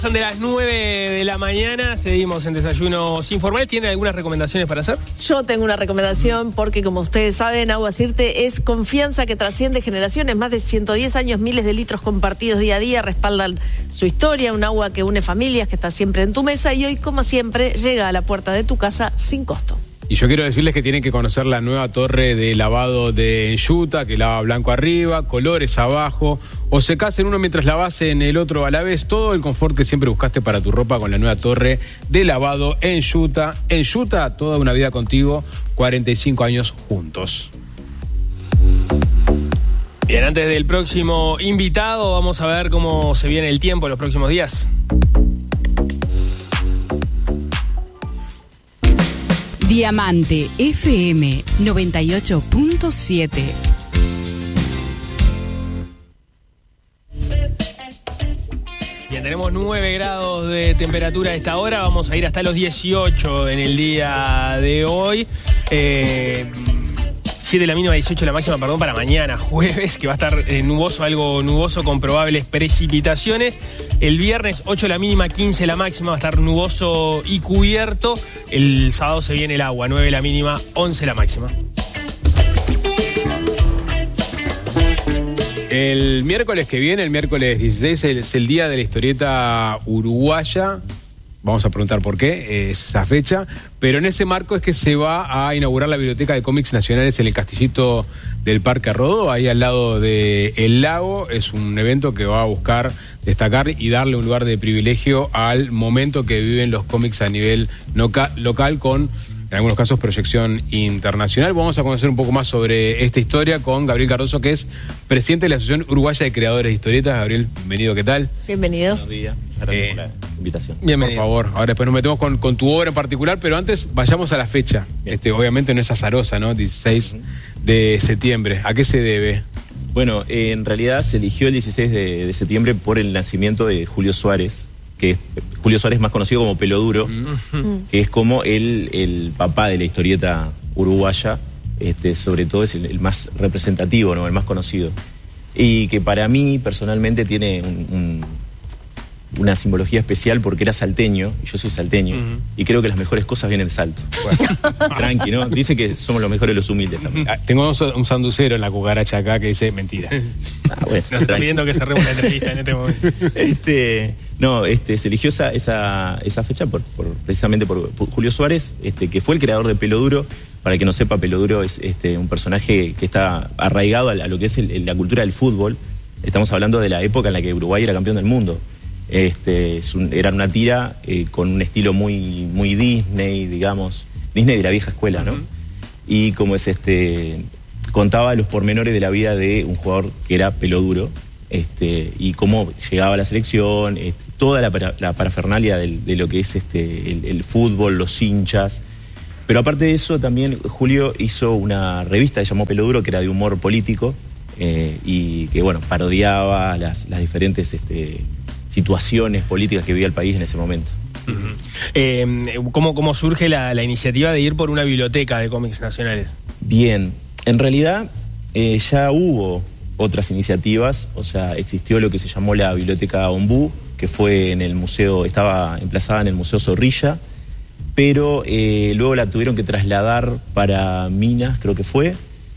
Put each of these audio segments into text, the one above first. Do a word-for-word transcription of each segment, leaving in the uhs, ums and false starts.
Son de las nueve de la mañana, seguimos en Desayunos Informales. ¿Tienen algunas recomendaciones para hacer? Yo tengo una recomendación porque, como ustedes saben, Agua Sirte es confianza que trasciende generaciones. Más de ciento diez años, miles de litros compartidos día a día respaldan su historia. Un agua que une familias, que está siempre en tu mesa y hoy, como siempre, llega a la puerta de tu casa sin costo. Y yo quiero decirles que tienen que conocer la nueva torre de lavado de Enjuta, que lava blanco arriba, colores abajo, o secás en uno mientras lavás en el otro a la vez. Todo el confort que siempre buscaste para tu ropa con la nueva torre de lavado Enjuta. Enjuta, toda una vida contigo, cuarenta y cinco años juntos. Bien, antes del próximo invitado, vamos a ver cómo se viene el tiempo en los próximos días. Diamante F M noventa y ocho punto siete. Bien, tenemos nueve grados de temperatura a esta hora. Vamos a ir hasta los dieciocho en el día de hoy. Eh, siete la mínima, dieciocho la máxima, perdón, para mañana, jueves, que va a estar eh, nuboso, algo nuboso con probables precipitaciones. El viernes, ocho la mínima, quince la máxima, va a estar nuboso y cubierto. El sábado se viene el agua, nueve la mínima, once la máxima. El miércoles que viene, el miércoles dieciséis, es el día de la historieta uruguaya. Vamos a preguntar por qué es esa fecha, pero en ese marco es que se va a inaugurar la Biblioteca de Cómics Nacionales en el Castillito del Parque Rodó, ahí al lado del lago. Es un evento que va a buscar destacar y darle un lugar de privilegio al momento que viven los cómics a nivel loca- local con, en algunos casos, proyección internacional. Vamos a conocer un poco más sobre esta historia con Gabriel Cardoso, que es presidente de la Asociación Uruguaya de Creadores de Historietas. Gabriel, bienvenido, ¿qué tal? Bienvenido. Buenos días, gracias Eh, por la invitación. Bienvenido. Por favor, ahora después nos metemos con, con tu obra en particular, pero antes vayamos a la fecha. Este, obviamente no es azarosa, ¿no? dieciséis de septiembre. ¿A qué se debe? Bueno, eh, en realidad se eligió el dieciséis de, de septiembre por el nacimiento de Julio Suárez, que es Julio Suárez más conocido como Pelo Duro, mm. que es como el, el papá de la historieta uruguaya, este, sobre todo es el, el más representativo, ¿no? El más conocido. Y que para mí personalmente tiene un, un, una simbología especial porque era salteño, y yo soy salteño, uh-huh. y creo que las mejores cosas vienen de Salto. Bueno, tranqui, ¿no? Dice que somos los mejores los humildes también. Ah, tengo un, un sanducero en la cucaracha acá que dice mentira. Ah, bueno, nos está pidiendo que cerremos la entrevista en este momento. Este, no, este, se eligió esa, esa, esa fecha por, por, precisamente por, por Julio Suárez, este, que fue el creador de Pelo Duro. Para que no sepa, Pelo Duro es este, un personaje que está arraigado a, a lo que es el, la cultura del fútbol. Estamos hablando de la época en la que Uruguay era campeón del mundo. Este, es un, era una tira eh, con un estilo muy, muy Disney, digamos, Disney de la vieja escuela, ¿no? Uh-huh. Y como es este, contaba los pormenores de la vida de un jugador que era Pelo Duro, este, y cómo llegaba a la selección, este, toda la, para, la parafernalia del, de lo que es este, el, el fútbol, los hinchas. Pero aparte de eso, también Julio hizo una revista que se llamó Pelo Duro, que era de humor político, eh, y que, bueno, parodiaba las, las diferentes este, situaciones políticas que vivía el país en ese momento. Uh-huh. eh, ¿cómo, ¿Cómo surge la, la iniciativa de ir por una biblioteca de cómics nacionales? Bien, en realidad eh, ya hubo otras iniciativas, o sea, existió lo que se llamó la Biblioteca Ombú, que fue en el museo, estaba emplazada en el Museo Zorrilla, pero eh, luego la tuvieron que trasladar para Minas, creo que fue,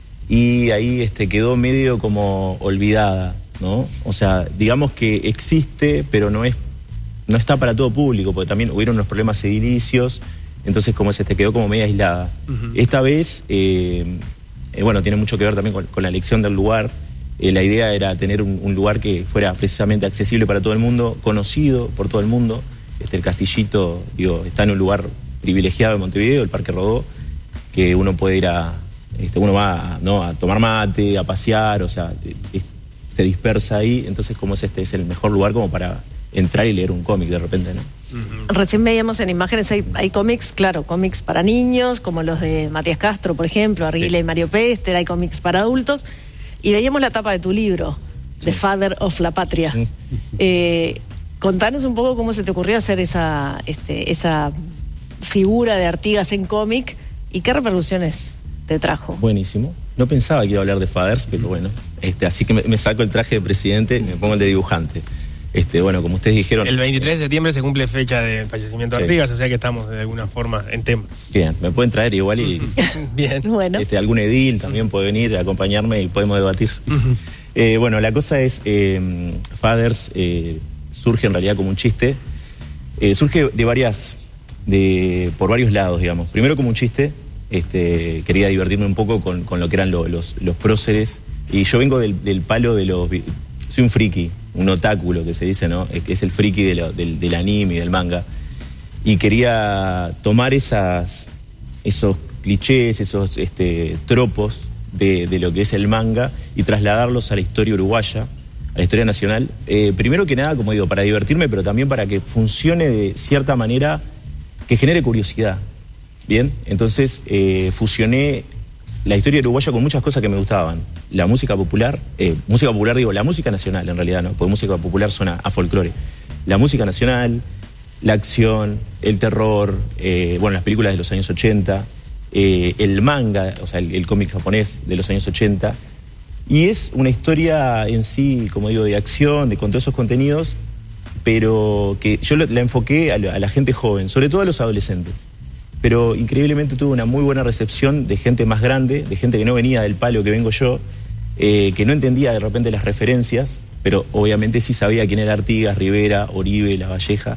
y ahí este, quedó medio como olvidada, ¿no? O sea, digamos que existe, pero no es, no está para todo público, porque también hubieron unos problemas edilicios, entonces como se te quedó como media aislada. Uh-huh. Esta vez, eh, eh, bueno, tiene mucho que ver también con, con la elección del lugar. Eh, la idea era tener un, un lugar que fuera precisamente accesible para todo el mundo, conocido por todo el mundo. Este, el Castillito, digo, está en un lugar privilegiado de Montevideo, el Parque Rodó, que uno puede ir a, este, uno va, ¿no?, a tomar mate, a pasear, o sea, es, se dispersa ahí, entonces como es este es el mejor lugar como para entrar y leer un cómic de repente, ¿no? Uh-huh. Recién veíamos en imágenes, hay, hay cómics, claro, cómics para niños, como los de Matías Castro, por ejemplo, Arguila sí. y Mario Pester, hay cómics para adultos, y veíamos la tapa de tu libro, sí. The Father of la Patria. Sí. Eh, contanos un poco cómo se te ocurrió hacer esa, este, esa figura de Artigas en cómic y qué repercusiones te trajo. Buenísimo. No pensaba que iba a hablar de Fathers, pero bueno, este, así que me, me saco el traje de presidente y me pongo el de dibujante. Este, bueno, como ustedes dijeron... El veintitrés de septiembre se cumple fecha de fallecimiento de Sí. Artigas, o sea que estamos de alguna forma en tema. Bien, me pueden traer igual y... Bien. Bueno. Este, algún edil también puede venir a acompañarme y podemos debatir. Eh, bueno, la cosa es, eh, Fathers eh, surge en realidad como un chiste. Eh, surge de varias, de, por varios lados, digamos. Primero como un chiste, este, quería divertirme un poco con, con lo que eran lo, los, los próceres. Y yo vengo del, del palo de los... Soy un friki, un otáculo que se dice, ¿no? Es, es el friki de lo, del, del anime y del manga. Y quería tomar esas, esos clichés, esos este, tropos de, de lo que es el manga y trasladarlos a la historia uruguaya, a la historia nacional. Eh, primero que nada, como digo, para divertirme, pero también para que funcione de cierta manera que genere curiosidad. Bien, entonces eh, fusioné la historia uruguaya con muchas cosas que me gustaban. La música popular, eh, música popular digo, la música nacional en realidad, ¿no? Porque música popular suena a folclore. La música nacional, la acción, el terror, eh, bueno, las películas de los años ochenta, eh, el manga, o sea, el, el cómic japonés de los años ochenta. Y es una historia en sí, como digo, de acción, de con todos esos contenidos, pero que yo la enfoqué a la, a la gente joven, sobre todo a los adolescentes. Pero increíblemente tuvo una muy buena recepción de gente más grande, de gente que no venía del palo que vengo yo, eh, que no entendía de repente las referencias, pero obviamente sí sabía quién era Artigas, Rivera, Oribe, La Valleja.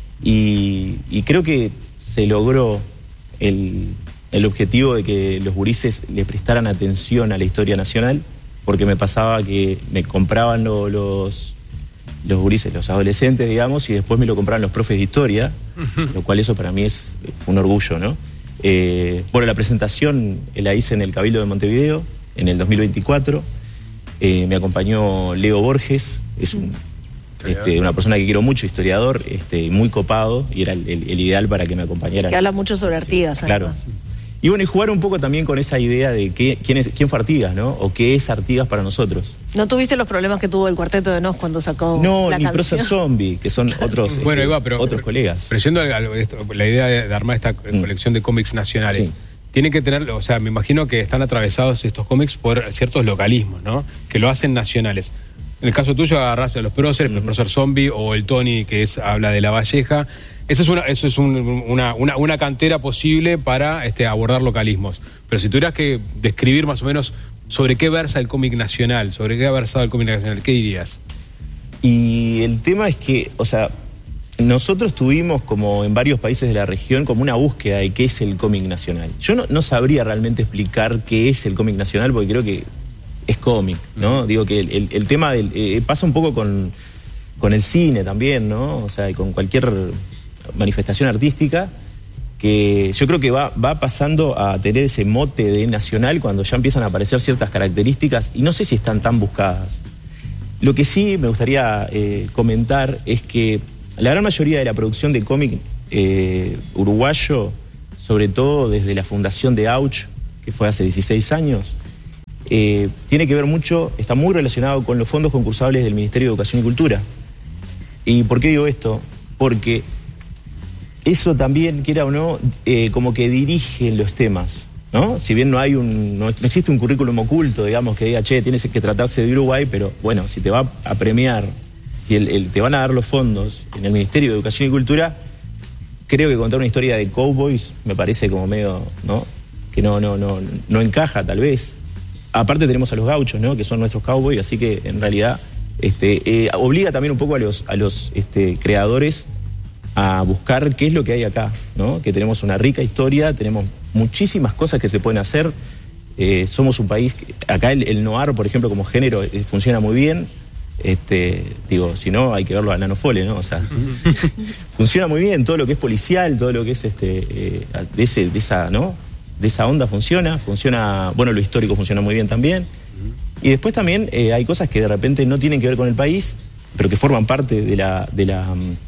Y, y creo que se logró el, el objetivo de que los gurises le prestaran atención a la historia nacional, porque me pasaba que me compraban lo, los... los gurises, los adolescentes, digamos, y después me lo compraron los profes de historia, uh-huh. Lo cual eso para mí es un orgullo, ¿no? Eh, bueno, la presentación la hice en el Cabildo de Montevideo en el dos mil veinticuatro. Eh, me acompañó Leo Borges, es un, este, una persona que quiero mucho, historiador, este, muy copado, y era el, el, el ideal para que me acompañara. Que habla mucho sobre Artigas, sí, además. Claro. Y bueno, y jugar un poco también con esa idea de qué, quién, es, quién fue Artigas, ¿no? O qué es Artigas para nosotros. ¿No tuviste los problemas que tuvo el Cuarteto de Nos cuando sacó no, la ni canción? Prosa Zombie, que son otros, bueno, este, Iba, pero, otros colegas. Pero yendo a la idea de armar esta mm. colección de cómics nacionales, sí. Tiene que tener, o sea, me imagino que están atravesados estos cómics por ciertos localismos, ¿no? Que lo hacen nacionales. En el caso tuyo agarrás a los próceres, mm. el prócer Zombie o el Tony, que es habla de La Valleja. Eso es una, eso es un, una, una, una cantera posible para este, abordar localismos. Pero si tuvieras que describir más o menos sobre qué versa el cómic nacional, sobre qué ha versado el cómic nacional, ¿qué dirías? Y el tema es que, o sea, nosotros tuvimos, como en varios países de la región, como una búsqueda de qué es el cómic nacional. Yo no, no sabría realmente explicar qué es el cómic nacional, porque creo que es cómic, ¿no? Mm. Digo que el, el, el tema del, eh, pasa un poco con, con el cine también, ¿no? O sea, con cualquier manifestación artística, que yo creo que va, va pasando a tener ese mote de nacional cuando ya empiezan a aparecer ciertas características y no sé si están tan buscadas. Lo que sí me gustaría eh, comentar es que la gran mayoría de la producción de cómic eh, uruguayo, sobre todo desde la fundación de Auch, que fue hace dieciséis años, eh, tiene que ver mucho, está muy relacionado con los fondos concursables del Ministerio de Educación y Cultura. ¿Y por qué digo esto? Porque eso también, quiera o no, eh, como que dirige los temas, ¿no? Si bien no hay un, no, no existe un currículum oculto, digamos, que diga, che, tienes que tratarse de Uruguay, pero bueno, si te va a premiar, si el, el, te van a dar los fondos en el Ministerio de Educación y Cultura, creo que contar una historia de cowboys me parece como medio, ¿no? Que no, no, no, no encaja tal vez. Aparte tenemos a los gauchos, ¿no? Que son nuestros cowboys, así que en realidad este, eh, obliga también un poco a los, a los este, creadores a buscar qué es lo que hay acá, ¿no? Que tenemos una rica historia, tenemos muchísimas cosas que se pueden hacer. Eh, somos un país, que, acá el, el noir, por ejemplo, como género, eh, funciona muy bien. Este, digo, si no, hay que verlo a Nano Fole, ¿no? O sea, funciona muy bien, todo lo que es policial, todo lo que es este, eh, de, ese, de esa, ¿no? De esa onda funciona, funciona, bueno, lo histórico funciona muy bien también. Y después también eh, hay cosas que de repente no tienen que ver con el país, pero que forman parte de la, de la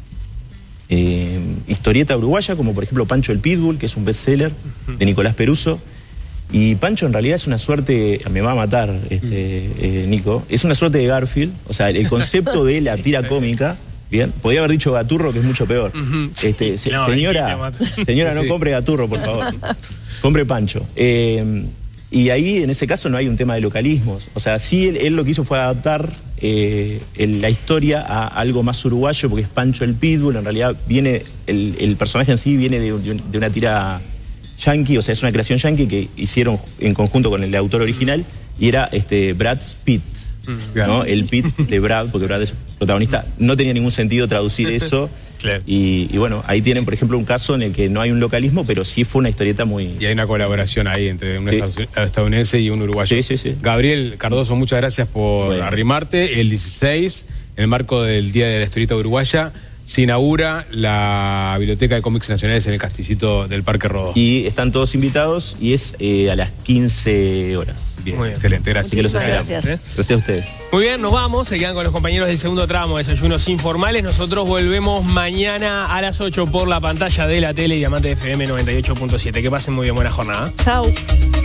eh, historieta uruguaya, como por ejemplo Pancho el Pitbull, que es un bestseller de Nicolás Peruso. Y Pancho en realidad es una suerte, me va a matar este eh, Nico, es una suerte de Garfield, o sea, el concepto de la tira cómica, bien, podía haber dicho Gaturro, que es mucho peor. Este, se, no, señora, sí, señora, no sí. compre Gaturro, por favor. Compre Pancho. Eh, y ahí, en ese caso, no hay un tema de localismos. O sea, sí, él, él lo que hizo fue adaptar eh, el- la historia a algo más uruguayo, porque es Pancho el Pitbull. En realidad viene, el, el personaje en sí viene de, un- de una tira yankee, o sea, es una creación yankee que hicieron en conjunto con el autor original, y era este Brad Pitt, ¿no? El Pitt de Brad, porque Brad es protagonista. No tenía ningún sentido traducir eso. Claro. Y, y bueno, ahí tienen, por ejemplo, un caso en el que no hay un localismo, pero sí fue una historieta muy... Y hay una colaboración ahí entre un Sí. estadoun- estadounidense y un uruguayo. Sí, sí, sí. Gabriel Cardoso, muchas gracias por Bueno. arrimarte. El dieciséis, en el marco del Día de la Historieta Uruguaya, se inaugura la Biblioteca de Cómics Nacionales en el Castillito del Parque Rodó. Y están todos invitados y es eh, a las quince horas. Bien, Muy bien. excelente, gracias. Así que los Muchísimas esperamos. gracias. Gracias a ustedes. Muy bien, nos vamos. Se quedan con los compañeros del segundo tramo, Desayunos Informales. Nosotros volvemos mañana a las ocho por la pantalla de la tele Diamante F M noventa y ocho punto siete. Que pasen muy bien, buena jornada. Chau.